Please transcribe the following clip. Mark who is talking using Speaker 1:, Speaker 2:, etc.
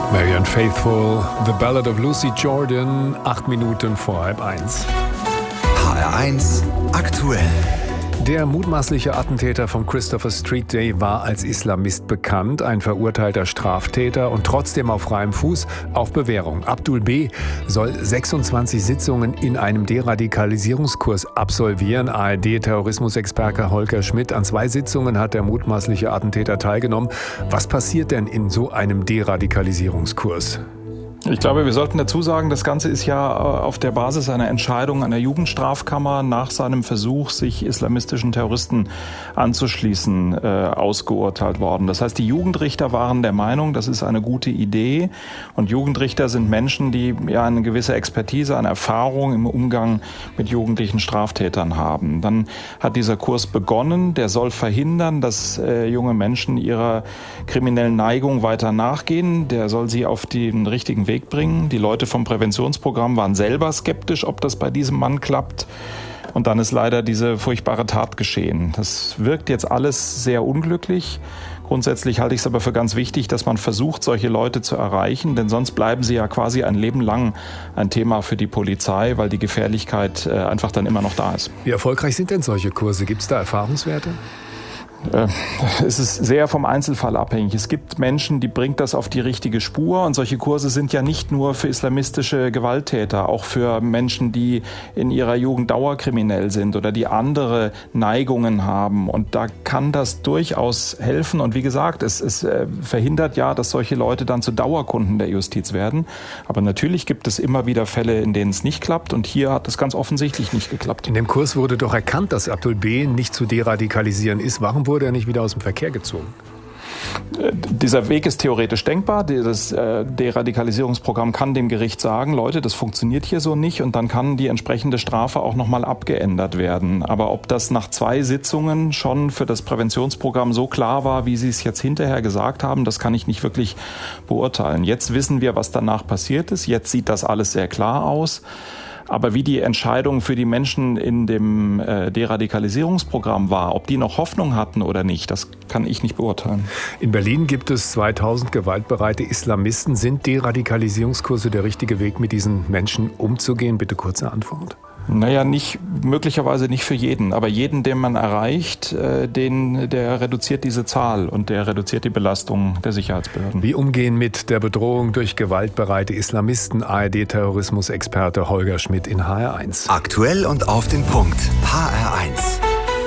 Speaker 1: Marianne Faithfull, The Ballad of Lucy Jordan, 8 Minuten vor 12:30.
Speaker 2: HR1 aktuell.
Speaker 1: Der mutmaßliche Attentäter vom Christopher Street Day war als Islamist bekannt, ein verurteilter Straftäter und trotzdem auf freiem Fuß auf Bewährung. Abdul B. soll 26 Sitzungen in einem Deradikalisierungskurs absolvieren. ARD-Terrorismusexperte Holger Schmidt. An 2 Sitzungen hat der mutmaßliche Attentäter teilgenommen. Was passiert denn in so einem Deradikalisierungskurs?
Speaker 3: Ich glaube, wir sollten dazu sagen, das Ganze ist ja auf der Basis einer Entscheidung einer Jugendstrafkammer nach seinem Versuch, sich islamistischen Terroristen anzuschließen, ausgeurteilt worden. Das heißt, die Jugendrichter waren der Meinung, das ist eine gute Idee. Und Jugendrichter sind Menschen, die ja eine gewisse Expertise, eine Erfahrung im Umgang mit jugendlichen Straftätern haben. Dann hat dieser Kurs begonnen. Der soll verhindern, dass junge Menschen ihrer kriminellen Neigung weiter nachgehen. Der soll sie auf den richtigen Weg bringen. Die Leute vom Präventionsprogramm waren selber skeptisch, ob das bei diesem Mann klappt. Und dann ist leider diese furchtbare Tat geschehen. Das wirkt jetzt alles sehr unglücklich. Grundsätzlich halte ich es aber für ganz wichtig, dass man versucht, solche Leute zu erreichen, denn sonst bleiben sie ja quasi ein Leben lang ein Thema für die Polizei, weil die Gefährlichkeit einfach dann immer noch da ist.
Speaker 1: Wie erfolgreich sind denn solche Kurse? Gibt es da Erfahrungswerte?
Speaker 3: Es ist sehr vom Einzelfall abhängig. Es gibt Menschen, die bringt das auf die richtige Spur, und solche Kurse sind ja nicht nur für islamistische Gewalttäter, auch für Menschen, die in ihrer Jugend dauerkriminell sind oder die andere Neigungen haben, und da kann das durchaus helfen, und wie gesagt, es verhindert ja, dass solche Leute dann zu Dauerkunden der Justiz werden, aber natürlich gibt es immer wieder Fälle, in denen es nicht klappt, und hier hat es ganz offensichtlich nicht geklappt.
Speaker 1: In dem Kurs wurde doch erkannt, dass Abdul B. nicht zu deradikalisieren ist. Warum wurde er nicht wieder aus dem Verkehr gezogen?
Speaker 3: Dieser Weg ist theoretisch denkbar. Das Deradikalisierungsprogramm kann dem Gericht sagen, Leute, das funktioniert hier so nicht, und dann kann die entsprechende Strafe auch nochmal abgeändert werden. Aber ob das nach 2 Sitzungen schon für das Präventionsprogramm so klar war, wie Sie es jetzt hinterher gesagt haben, das kann ich nicht wirklich beurteilen. Jetzt wissen wir, was danach passiert ist. Jetzt sieht das alles sehr klar aus. Aber wie die Entscheidung für die Menschen in dem Deradikalisierungsprogramm war, ob die noch Hoffnung hatten oder nicht, das kann ich nicht beurteilen.
Speaker 1: In Berlin gibt es 2000 gewaltbereite Islamisten. Sind Deradikalisierungskurse der richtige Weg, mit diesen Menschen umzugehen? Bitte kurze Antwort.
Speaker 3: Naja, möglicherweise nicht für jeden, aber jeden, den man erreicht, der reduziert diese Zahl und der reduziert die Belastung der Sicherheitsbehörden.
Speaker 1: Wie umgehen mit der Bedrohung durch gewaltbereite Islamisten? ARD-Terrorismusexperte Holger Schmidt in HR1.
Speaker 2: Aktuell und auf den Punkt. HR1.